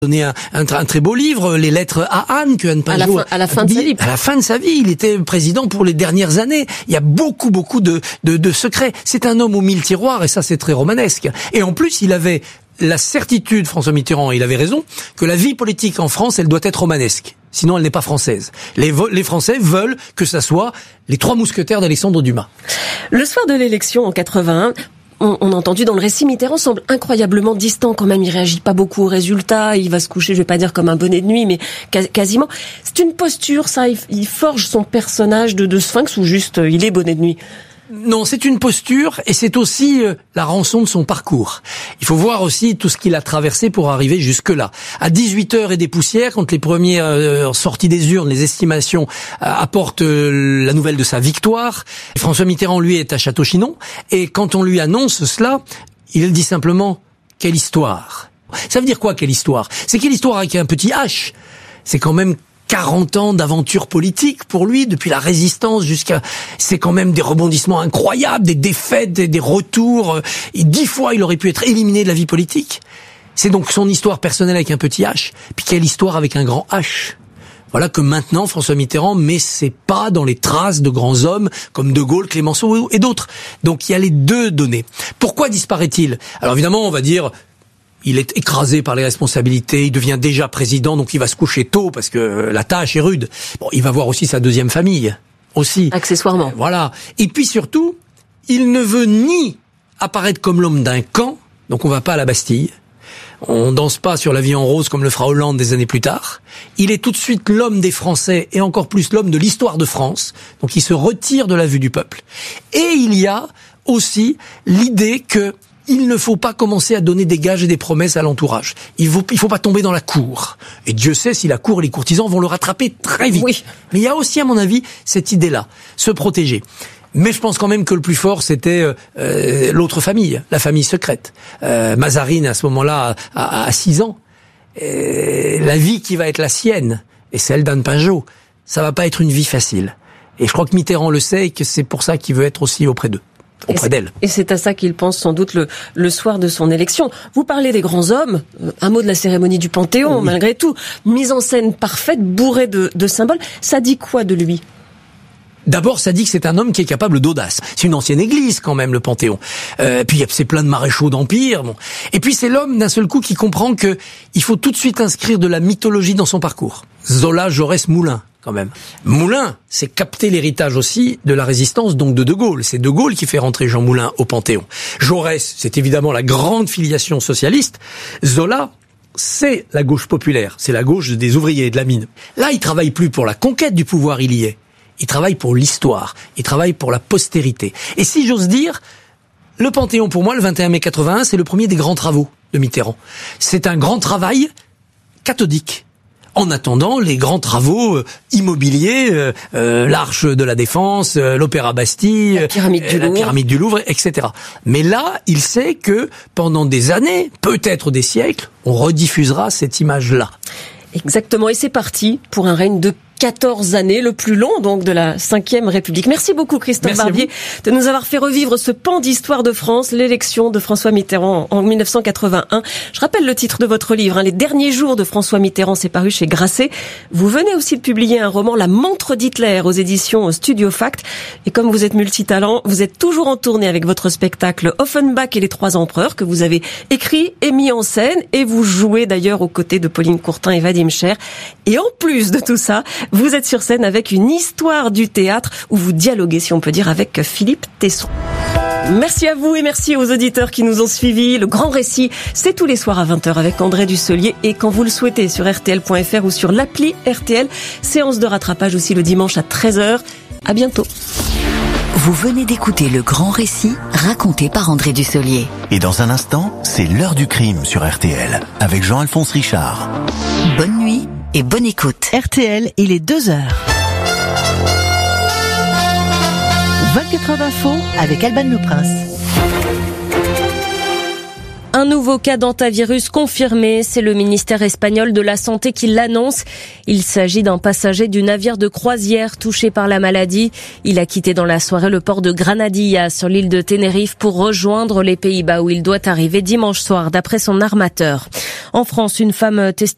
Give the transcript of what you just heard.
donné un très beau livre, Les lettres à Anne, que Anne Pinjot à la fin de sa vie. À la fin de sa vie, il était président pour les dernières années. Il y a beaucoup de secrets. C'est un homme aux 1000 tiroirs, et ça c'est très romanesque. Et en plus, il avait la certitude, François Mitterrand, il avait raison, que la vie politique en France, elle doit être romanesque. Sinon, elle n'est pas française. Les Français veulent que ça soit les 3 mousquetaires d'Alexandre Dumas. Le soir de l'élection en 81, on a entendu dans le récit, Mitterrand semble incroyablement distant quand même. Il réagit pas beaucoup aux résultats. Il va se coucher, je vais pas dire comme un bonnet de nuit, mais quasiment. C'est une posture, ça. Il forge son personnage de sphinx ou juste il est bonnet de nuit? Non, c'est une posture et c'est aussi la rançon de son parcours. Il faut voir aussi tout ce qu'il a traversé pour arriver jusque-là. À 18h et des poussières, quand les premières sorties des urnes, les estimations apportent la nouvelle de sa victoire, François Mitterrand, lui, est à Château-Chinon, et quand on lui annonce cela, il dit simplement « Quelle histoire !» Ça veut dire quoi, quelle histoire? C'est quelle histoire avec un petit H? C'est quand même 40 ans d'aventure politique pour lui, depuis la résistance jusqu'à... C'est quand même des rebondissements incroyables, des défaites, des retours. Et 10 fois, il aurait pu être éliminé de la vie politique. C'est donc son histoire personnelle avec un petit H. Puis quelle histoire avec un grand H. Voilà que maintenant, François Mitterrand met ses pas dans les traces de grands hommes comme De Gaulle, Clémenceau et d'autres. Donc il y a les deux données. Pourquoi disparaît-il? Alors évidemment, on va dire... Il est écrasé par les responsabilités, il devient déjà président, donc il va se coucher tôt parce que la tâche est rude. Bon, il va voir aussi sa deuxième famille, aussi. Accessoirement. Voilà. Et puis surtout, il ne veut ni apparaître comme l'homme d'un camp, donc on va pas à la Bastille. On danse pas sur la vie en rose comme le fera Hollande des années plus tard. Il est tout de suite l'homme des Français et encore plus l'homme de l'histoire de France. Donc il se retire de la vue du peuple. Et il y a aussi l'idée que il ne faut pas commencer à donner des gages et des promesses à l'entourage. Il faut pas tomber dans la cour. Et Dieu sait si la cour et les courtisans vont le rattraper très vite. Oui. Mais il y a aussi, à mon avis, cette idée-là. Se protéger. Mais je pense quand même que le plus fort, c'était l'autre famille, la famille secrète. Mazarine, à ce moment-là, a 6 ans. La vie qui va être la sienne, et celle d'Anne Pinjot, ça va pas être une vie facile. Et je crois que Mitterrand le sait et que c'est pour ça qu'il veut être aussi auprès d'eux. Et c'est à ça qu'il pense sans doute le soir de son élection. Vous parlez des grands hommes, un mot de la cérémonie du Panthéon, oui. Malgré tout. Mise en scène parfaite, bourrée de symboles. Ça dit quoi de lui ? D'abord, ça dit que c'est un homme qui est capable d'audace. C'est une ancienne église quand même, le Panthéon. Puis c'est plein de maréchaux d'empire. Bon. Et puis c'est l'homme d'un seul coup qui comprend que il faut tout de suite inscrire de la mythologie dans son parcours. Zola, Jaurès, Moulin. Quand même. Moulin, c'est capter l'héritage aussi de la résistance, donc de Gaulle. C'est De Gaulle qui fait rentrer Jean Moulin au Panthéon. Jaurès, c'est évidemment la grande filiation socialiste. Zola, c'est la gauche populaire. C'est la gauche des ouvriers et de la mine. Là, il travaille plus pour la conquête du pouvoir, il y est. Il travaille pour l'histoire. Il travaille pour la postérité. Et si j'ose dire, le Panthéon, pour moi, le 21 mai 81, c'est le premier des grands travaux de Mitterrand. C'est un grand travail cathodique. En attendant les grands travaux immobiliers, l'Arche de la Défense, l'Opéra Bastille, la pyramide du Louvre, etc. Mais là, il sait que pendant des années, peut-être des siècles, on rediffusera cette image-là. Exactement, et c'est parti pour un règne de 14 années, le plus long donc de la 5e République. Merci beaucoup Christophe Barbier de nous avoir fait revivre ce pan d'histoire de France, l'élection de François Mitterrand en 1981. Je rappelle le titre de votre livre, Les derniers jours de François Mitterrand, c'est paru chez Grasset. Vous venez aussi de publier un roman, La montre d'Hitler, aux éditions Studio Fact. Et comme vous êtes multitalent, vous êtes toujours en tournée avec votre spectacle Offenbach et les 3 empereurs que vous avez écrit et mis en scène. Et vous jouez d'ailleurs aux côtés de Pauline Courtin et Vadim Cher. Et en plus de tout ça, vous êtes sur scène avec une histoire du théâtre où vous dialoguez, si on peut dire, avec Philippe Tesson. Merci à vous et merci aux auditeurs qui nous ont suivis. Le grand récit, c'est tous les soirs à 20h avec André Dussolier et quand vous le souhaitez sur RTL.fr ou sur l'appli RTL. Séance de rattrapage aussi le dimanche à 13h. À bientôt. Vous venez d'écouter le grand récit raconté par André Dussolier. Et dans un instant, c'est l'heure du crime sur RTL avec Jean-Alphonse Richard. Bonne nuit et bonne écoute. RTL, il est 2h. 24h d'info avec Alban Le Prince. Un nouveau cas d'hantavirus confirmé, c'est le ministère espagnol de la Santé qui l'annonce. Il s'agit d'un passager du navire de croisière touché par la maladie. Il a quitté dans la soirée le port de Granadilla sur l'île de Tenerife pour rejoindre les Pays-Bas où il doit arriver dimanche soir d'après son armateur. En France, une femme testée